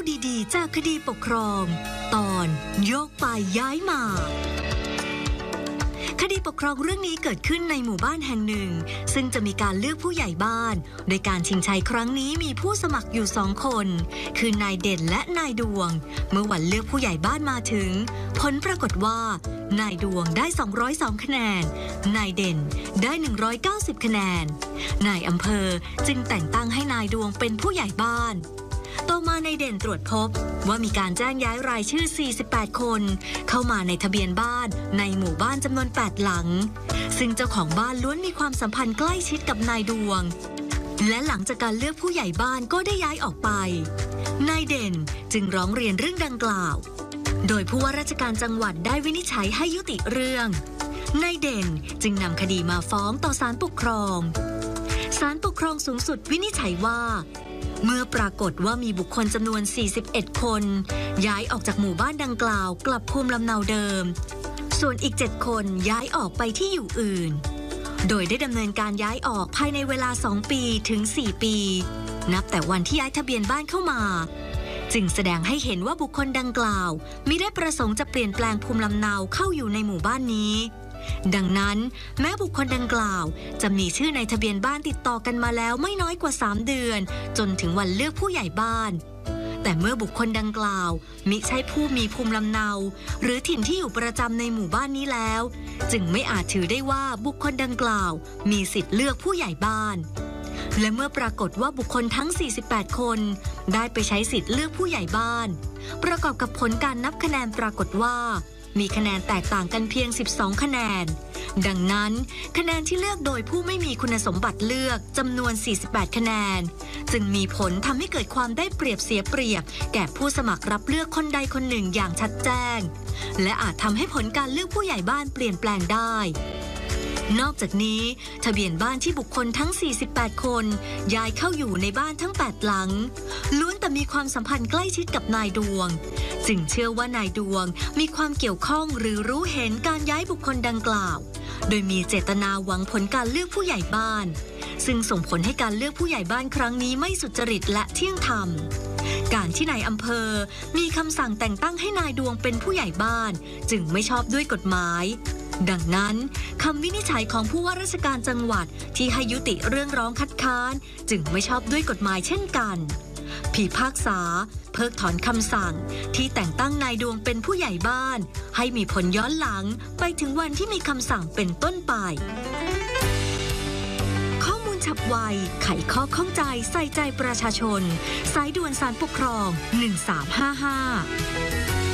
ดีๆจากคดีปกครองตอนโยกไปย้ายมาคดีปกครองเรื่องนี้เกิดขึ้นในหมู่บ้านแห่งหนึ่งซึ่งจะมีการเลือกผู้ใหญ่บ้านโดยการชิงชัยครั้งนี้มีผู้สมัครอยู่2 คนคือนายเด่นและนายดวงเมื่อวันเลือกผู้ใหญ่บ้านมาถึงผลปรากฏว่านายดวงได้202คะแนนนายเด่นได้190คะแนนนายอำเภอจึงแต่งตั้งให้นายดวงเป็นผู้ใหญ่บ้านต่อมานายเด่นตรวจพบว่ามีการแจ้งย้ายรายชื่อ48คนเข้ามาในทะเบียนบ้านในหมู่บ้านจำนวน8หลังซึ่งเจ้าของบ้านล้วนมีความสัมพันธ์ใกล้ชิดกับนายดวงและหลังจากการเลือกผู้ใหญ่บ้านก็ได้ย้ายออกไปนายเด่นจึงร้องเรียนเรื่องดังกล่าวโดยผู้ว่าราชการจังหวัดได้วินิจฉัยให้ยุติเรื่องนายเด่นจึงนำคดีมาฟ้องต่อศาลปกครองศาลปกครองสูงสุดวินิจฉัยว่าเมื่อปรากฏว่ามีบุคคลจำนวน41คนย้ายออกจากหมู่บ้านดังกล่าวกลับภูมิลำเนาเดิมส่วนอีก7คนย้ายออกไปที่อยู่อื่นโดยได้ดำเนินการย้ายออกภายในเวลา2 ปีถึง4 ปีนับแต่วันที่ย้ายทะเบียนบ้านเข้ามาจึงแสดงให้เห็นว่าบุคคลดังกล่าวมิได้ประสงค์จะเปลี่ยนแปลงภูมิลำเนาเข้าอยู่ในหมู่บ้านนี้ดังนั้นแม้บุคคลดังกล่าวจะมีชื่อในทะเบียนบ้านติดต่อกันมาแล้วไม่น้อยกว่า3 เดือนจนถึงวันเลือกผู้ใหญ่บ้านแต่เมื่อบุคคลดังกล่าวมิใช่ผู้มีภูมิลำเนาหรือถิ่นที่อยู่ประจำในหมู่บ้านนี้แล้วจึงไม่อาจถือได้ว่าบุคคลดังกล่าวมีสิทธิ์เลือกผู้ใหญ่บ้านและเมื่อปรากฏว่าบุคคลทั้ง48คนได้ไปใช้สิทธิ์เลือกผู้ใหญ่บ้านประกอบกับผลการนับคะแนนปรากฏว่ามีคะแนนแตกต่างกันเพียง12คะแนนดังนั้นคะแนนที่เลือกโดยผู้ไม่มีคุณสมบัติเลือกจำนวน48คะแนนจึงมีผลทำให้เกิดความได้เปรียบเสียเปรียบแก่ผู้สมัครรับเลือกคนใดคนหนึ่งอย่างชัดแจ้งและอาจทำให้ผลการเลือกผู้ใหญ่บ้านเปลี่ยนแปลงได้นอกจากนี้ทะเบียนบ้านที่บุคคลทั้ง48คนย้ายเข้าอยู่ในบ้านทั้ง8หลังล้วนแต่มีความสัมพันธ์ใกล้ชิดกับนายดวงจึงเชื่อว่านายดวงมีความเกี่ยวข้องหรือรู้เห็นการย้ายบุคคลดังกล่าวโดยมีเจตนาหวังผลการเลือกผู้ใหญ่บ้านซึ่งส่งผลให้การเลือกผู้ใหญ่บ้านครั้งนี้ไม่สุจริตและเที่ยงธรรมการที่นายอำเภอมีคำสั่งแต่งตั้งให้นายดวงเป็นผู้ใหญ่บ้านจึงไม่ชอบด้วยกฎหมายดังนั้นคำวินิจฉัยของผู้ว่าราชการจังหวัดที่ให้ยุติเรื่องร้องคัดค้านจึงไม่ชอบด้วยกฎหมายเช่นกันพิพากษาเพิกถอนคำสั่งที่แต่งตั้งนายดวงเป็นผู้ใหญ่บ้านให้มีผลย้อนหลังไปถึงวันที่มีคำสั่งเป็นต้นไปข้อมูลฉับไวไขข้อข้องใจใส่ใจประชาชนสายด่วนศาลปกครอง1355